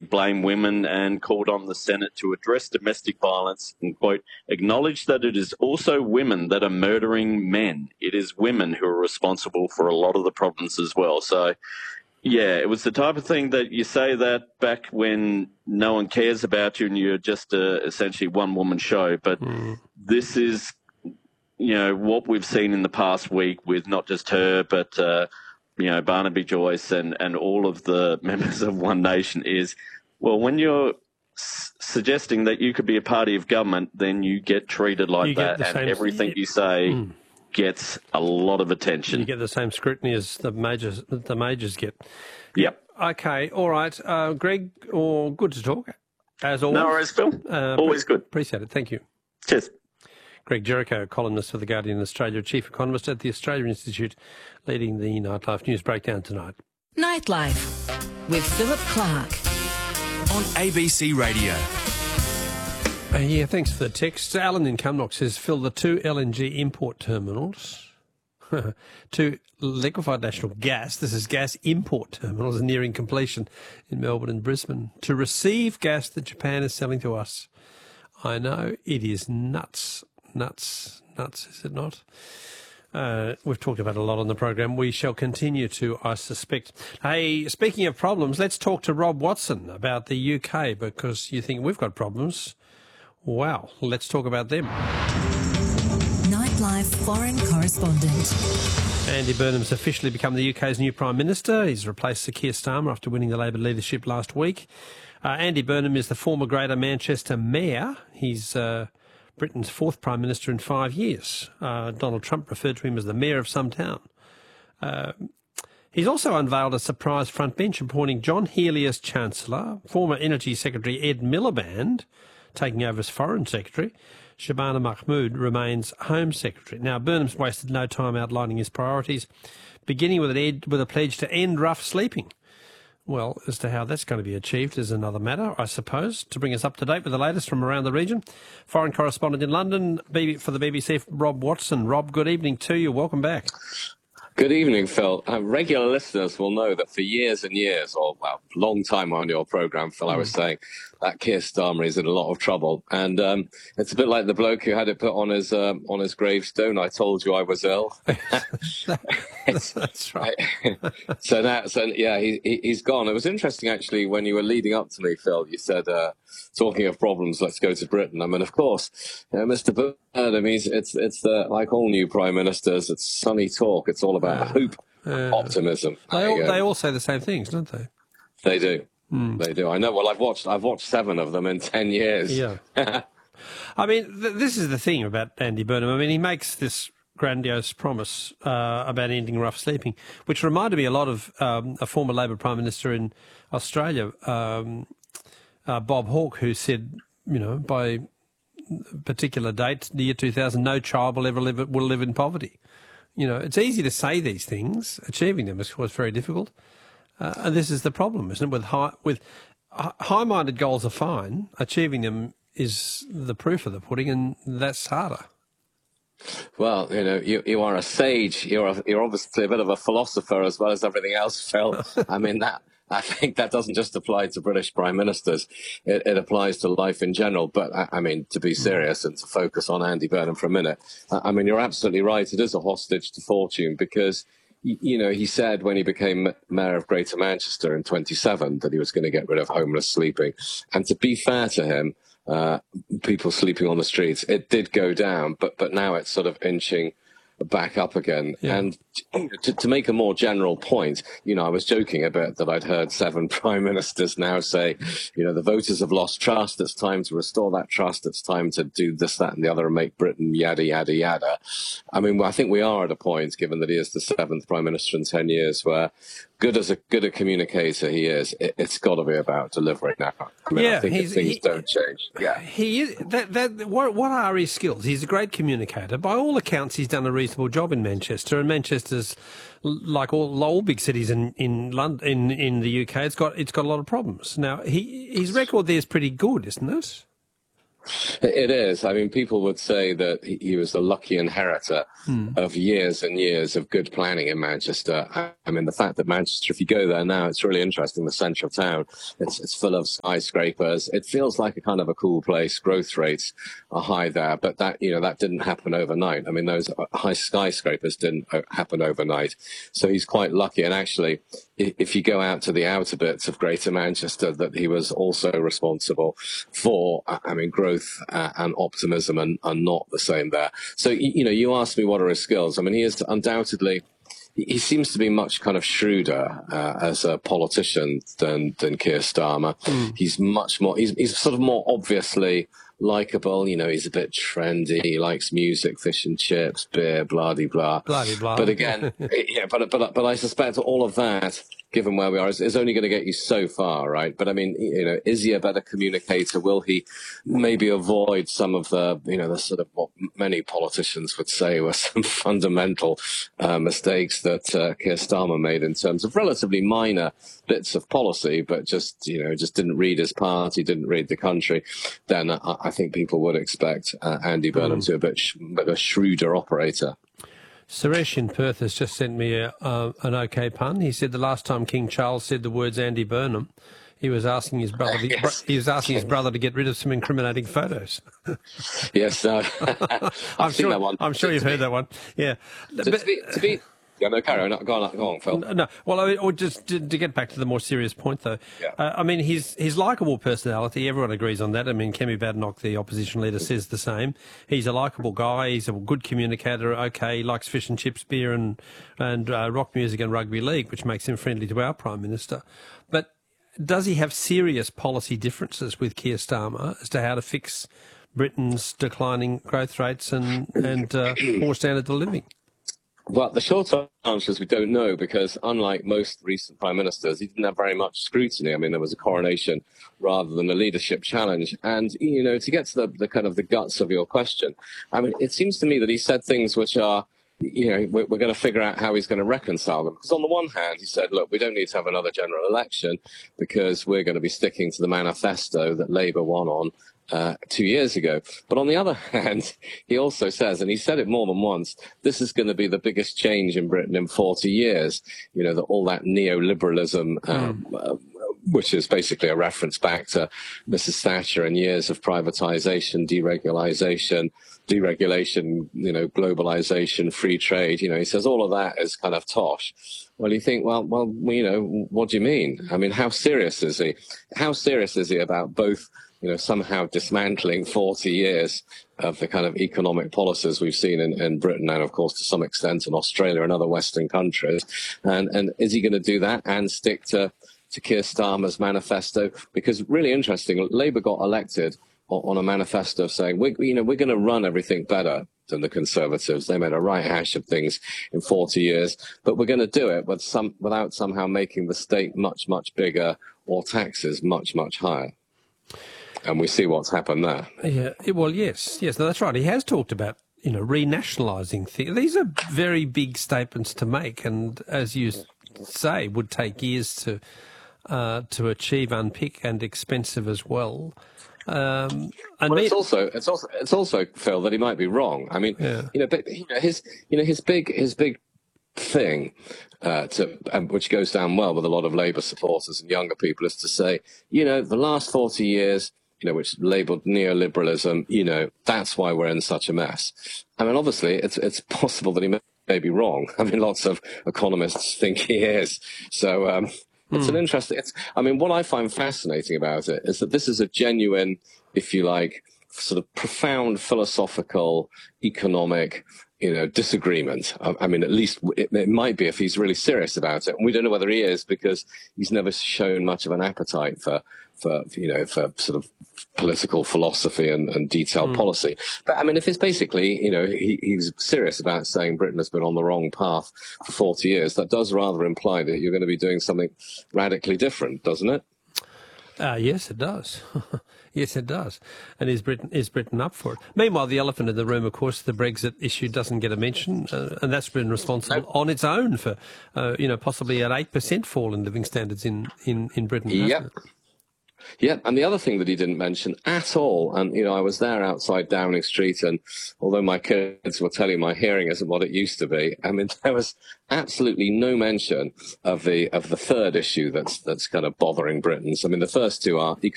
blame women and called on the Senate to address domestic violence and, quote, acknowledge that it is also women that are murdering men. It is women who are responsible for a lot of the problems as well. So, yeah, it was the type of thing that you say that back when no one cares about you and you're just essentially one-woman show. But this is, what we've seen in the past week with not just her, but Barnaby Joyce and all of the members of One Nation is, well, when you're suggesting that you could be a party of government, then you get treated like that, and everything you say gets a lot of attention. You get the same scrutiny as the majors get. Yep. Okay, all right. Greg, good to talk, as always. No worries, Phil. Always good. Appreciate it. Thank you. Cheers. Greg Jericho, columnist for The Guardian Australia, chief economist at the Australia Institute, leading the Nightlife News Breakdown tonight. Nightlife with Philip Clark on ABC Radio. Thanks for the text. Alan in Cumnock says, Phil, the 2 LNG import terminals, 2 liquefied natural gas, this is gas import terminals, are nearing completion in Melbourne and Brisbane to receive gas that Japan is selling to us. I know, it is nuts, is it not? We've talked about it a lot on the program. We shall continue to, I suspect. Hey, speaking of problems, let's talk to Rob Watson about the UK, because you think we've got problems. Wow, let's talk about them. Nightlife foreign correspondent. Andy Burnham's officially become the UK's new Prime Minister. He's replaced Sir Keir Starmer after winning the Labor leadership last week. Andy Burnham is the former Greater Manchester Mayor. He's Britain's 4th Prime Minister in 5 years. Donald Trump referred to him as the Mayor of some town. He's also unveiled a surprise front bench appointing John Healey as Chancellor, former Energy Secretary Ed Miliband taking over as Foreign Secretary. Shabana Mahmood remains Home Secretary. Now, Burnham's wasted no time outlining his priorities, beginning with a pledge to end rough sleeping. Well, as to how that's going to be achieved is another matter, I suppose. To bring us up to date with the latest from around the region, foreign correspondent in London for the BBC, Rob Watson. Rob, good evening to you. Welcome back. Good evening, Phil. Regular listeners will know that for years and years, or long time on your programme, Phil, I was saying that Keir Starmer is in a lot of trouble. And it's a bit like the bloke who had it put on his gravestone, I told you I was ill. That's right. He's gone. It was interesting, actually, when you were leading up to me, Phil, you said, talking of problems, let's go to Britain. I mean, of course, Mr. Burnham, it's like all new prime ministers, it's sunny talk. It's all about hope, optimism. They all say the same things, don't they? They do. They do. I know. Well, I've watched 7 of them in 10 years. Yeah. I mean, this is the thing about Andy Burnham. I mean, he makes this grandiose promise about ending rough sleeping, which reminded me a lot of a former Labor Prime Minister in Australia, Bob Hawke, who said, by a particular date, the year 2000, no child will ever live in poverty. It's easy to say these things. Achieving them is, of course, very difficult. And this is the problem, isn't it? With high-minded goals are fine. Achieving them is the proof of the pudding, and that's harder. Well, you are a sage. You're obviously a bit of a philosopher as well as everything else, Phil. I mean, I think that doesn't just apply to British prime ministers. It applies to life in general. But, I mean, to be serious and to focus on Andy Burnham for a minute, I mean, you're absolutely right. It is a hostage to fortune because, he said when he became Mayor of Greater Manchester in 27 that he was going to get rid of homeless sleeping. And to be fair to him, people sleeping on the streets, it did go down, but now it's sort of inching back up again. Yeah. And to make a more general point, I was joking a bit that I'd heard 7 prime ministers now say, the voters have lost trust. It's time to restore that trust. It's time to do this, that, and the other and make Britain yada, yada, yada. I mean, I think we are at a point, given that he is the 7th prime minister in 10 years, where good a communicator he is, it's got to be about delivering now. I mean, I think if things don't change. Yeah, he is. What are his skills? He's a great communicator. By all accounts, he's done a reasonable job in Manchester, and Manchester's, like all big cities in London, in the UK, it's got a lot of problems. Now, his record there is pretty good, isn't it? It is. I mean, people would say that he was the lucky inheritor of years and years of good planning in Manchester. I mean, the fact that Manchester, if you go there now, it's really interesting. The centre of town, it's full of skyscrapers. It feels like a kind of a cool place. Growth rates are high there, but that didn't happen overnight. I mean, those high skyscrapers didn't happen overnight. So he's quite lucky. And actually, if you go out to the outer bits of Greater Manchester, that he was also responsible for, I mean, growth and optimism are not the same there. So, you asked me what are his skills. I mean, he is undoubtedly, he seems to be much kind of shrewder as a politician than Keir Starmer. He's much more, he's sort of more obviously likable. He's a bit trendy. He likes music, fish and chips, beer, blah de blah. Blah de blah. But again, but I suspect all of that, given where we are, is only going to get you so far, right? But I mean, is he a better communicator? Will he maybe avoid some of the, the sort of what many politicians would say were some fundamental mistakes that Keir Starmer made in terms of relatively minor bits of policy, but just didn't read his party, didn't read the country? Then I think people would expect Andy Burnham to be a bit of a shrewder operator. Suresh in Perth has just sent me an okay pun. He said the last time King Charles said the words Andy Burnham, he was asking his brother. His brother to get rid of some incriminating photos. Yes, I'm sure you've heard that one. Yeah, to be. Yeah, no, carry on. Go on, Phil. No, well, just to get back to the more serious point, though. Yeah. I mean, his likeable personality, everyone agrees on that. I mean, Kemi Badenoch, the opposition leader, says the same. He's a likeable guy. He's a good communicator. Okay, he likes fish and chips, beer and rock music and rugby league, which makes him friendly to our Prime Minister. But does he have serious policy differences with Keir Starmer as to how to fix Britain's declining growth rates and poor standard of living? Well, the short answer is we don't know, because unlike most recent prime ministers, he didn't have very much scrutiny. I mean, there was a coronation rather than a leadership challenge. And, to get to the kind of the guts of your question, I mean, it seems to me that he said things which are, we're going to figure out how he's going to reconcile them. Because on the one hand, he said, look, we don't need to have another general election because we're going to be sticking to the manifesto that Labour won on 2 years ago. But on the other hand, he also says, and he said it more than once, this is going to be the biggest change in Britain in 40 years. That all that neoliberalism, which is basically a reference back to Mrs. Thatcher and years of privatization, deregulation, globalization, free trade. He says all of that is kind of tosh. Well, you think, well, what do you mean? I mean, how serious is he? How serious is he about both, somehow dismantling 40 years of the kind of economic policies we've seen in Britain and, of course, to some extent in Australia and other Western countries? And is he going to do that and stick to Keir Starmer's manifesto? Because really interesting, Labour got elected on a manifesto saying, we're going to run everything better than the Conservatives. They made a right hash of things in 40 years, but we're going to do it without somehow making the state much, much bigger or taxes much, much higher. And we see what's happened there. Yeah, well, yes, no, that's right. He has talked about, renationalising things. These are very big statements to make, and as you say, would take years to achieve, unpick, and expensive as well. It's also Phil, that he might be wrong. I mean, his big thing, which goes down well with a lot of Labour supporters and younger people, is to say, the last 40 years, which labelled neoliberalism, that's why we're in such a mess. I mean, obviously, it's possible that he may be wrong. I mean, lots of economists think he is. So it's an interesting. What I find fascinating about it is that this is a genuine, if you like, sort of profound philosophical, economic, disagreement. I mean, at least it might be if he's really serious about it. And we don't know whether he is, because he's never shown much of an appetite for sort of political philosophy and detailed policy. But I mean, if it's basically, he's serious about saying Britain has been on the wrong path for 40 years, that does rather imply that you're going to be doing something radically different, doesn't it? Yes, it does. Yes, it does. And is Britain up for it? Meanwhile, the elephant in the room, of course, the Brexit issue doesn't get a mention, and that's been responsible on its own for, possibly an 8% fall in living standards in Britain. Yep. Yeah, and the other thing that he didn't mention at all, and I was there outside Downing Street, and although my kids will tell you my hearing isn't what it used to be, I mean there was absolutely no mention of the third issue that's kind of bothering Britons. I mean the first two are